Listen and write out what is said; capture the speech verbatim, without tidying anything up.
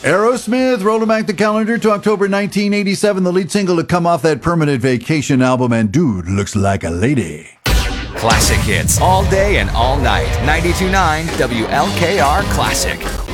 Aerosmith, rolling back the calendar to October nineteen eighty-seven, the lead single to come off that Permanent Vacation album, and Dude Looks Like a Lady. Classic hits all day and all night. ninety-two point nine W L K R Classic.